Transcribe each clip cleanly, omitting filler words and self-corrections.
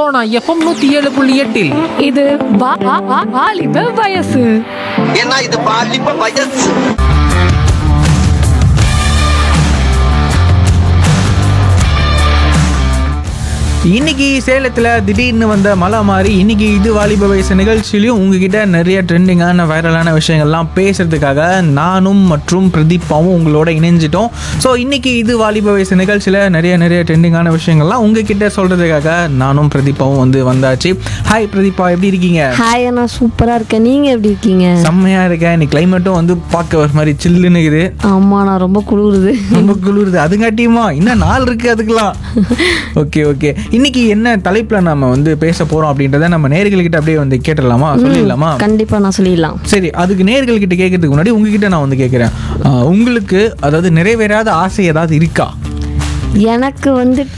Sona FM 107.8. இது வாலிப வயசு. ஏன்னா இது பாலிப்ப வயசு. இன்னைக்கு சேலத்தில் திடீர்னு வந்த மழை மாதிரி இன்னைக்கு இது வாலிப வயசு நிகழ்ச்சியிலையும் உங்ககிட்ட நிறைய ட்ரெண்டிங்கான வைரலான விஷயங்கள்லாம் பேசுறதுக்காக நானும் மற்றும் பிரதீப்பாவும் உங்களோட இணைஞ்சிட்டோம். ஸோ இன்னைக்கு இது வாலிப வயசு நிகழ்ச்சியில் நிறைய ட்ரெண்டிங்கான விஷயங்கள்லாம் உங்ககிட்ட சொல்றதுக்காக நானும் பிரதீப்பாவும் வந்தாச்சு. ஹாய் பிரதீப்பா, எப்படி இருக்கீங்க? ஹாய் அண்ணா, சூப்பரா இருக்கேன். நீங்க எப்படி இருக்கீங்க? செம்மையா இருக்கேன். இன்னைக்கு கிளைமேட்டும் பார்க்க ஒரு மாதிரி சில்லுன்னு இருக்குது. ஆமா, நான் ரொம்ப குளிருது. ரொம்ப குளிருது. அதுங்காட்டியுமா இன்னும் நாள் இருக்கு அதுக்கெல்லாம். ஓகே இன்னைக்கு என்ன தலைப்புல நாம பேச போறோம் அப்படின்றத நம்ம நேயர்கள்கிட்ட அப்படியே கேட்டலாமா, சொல்லிடலாமா? கண்டிப்பா நான் சொல்லிடலாம். சரி, அதுக்கு நேயர்கள்கிட்ட கேட்கறதுக்கு முன்னாடி உங்ககிட்ட நான் கேட்கிறேன், உங்களுக்கு அதாவது நிறைவேறாத ஆசை ஏதாவது இருக்கா? எனக்கு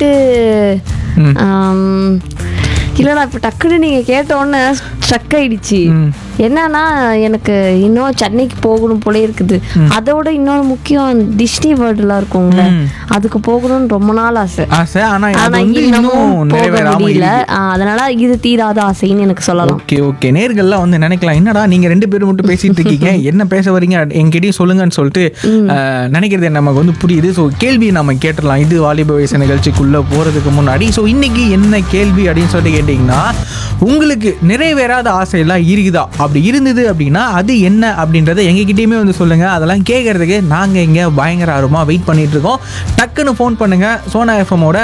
இல்லடா, இப்ப டக்குன்னு நீங்க கேட்ட உடனே ஸ்ட்ரக் ஆயிடுச்சு. என்னன்னா, எனக்கு இன்னும் சென்னைக்கு போகணும் போல இருக்குது. அதோட இன்னொரு முக்கியம் டிஸ்னி வேர்ல்டுலாம் இருக்கும்ல, அதுக்கு போகணும்னு ரொம்ப நாள் ஆசை. ஆனா இன்னமும் போக முடியல. அதனால இது தீராத ஆசைன்னு எனக்கு சொல்லலாம். ஓகே நேர்கள்லாம் நினைக்கலாம், என்னடா நீங்க ரெண்டு பேரும் மட்டும் பேசிட்டு இருக்கீங்க, என்ன பேச வரீங்க என்கிட்டயும் சொல்லுங்கன்னு சொல்லிட்டு நினைக்கிறது நமக்கு புரியுது. ஸோ கேள்வி நம்ம கேட்டுடலாம் இது வாலிப வயசு நிகழ்ச்சிக்குள்ள போறதுக்கு முன்னாடி. ஸோ இன்னைக்கு என்ன கேள்வி அப்படின்னு சொல்லி கேட்டீங்கன்னா, உங்களுக்கு நிறைவேறாத ஆசையெல்லாம் இருக்குதா? அப்படி இருந்தது அப்படின்னா அது என்ன அப்படின்றத எங்ககிட்டயுமே சொல்லுங்க. அதெல்லாம் கேட்கறதுக்கு நாங்கள் இங்கே பயங்கர ஆர்வமாக வெயிட் பண்ணிட்டு இருக்கோம். டக்குன்னு ஃபோன் பண்ணுங்க. சோனா எஃப்எம்மோட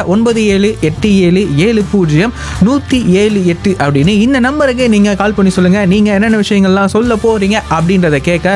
9787070178 அப்படின்னு இந்த நம்பருக்கு நீங்கள் கால் பண்ணி சொல்லுங்க, நீங்கள் என்னென்ன விஷயங்கள்லாம் சொல்ல போறீங்க அப்படின்றத கேட்க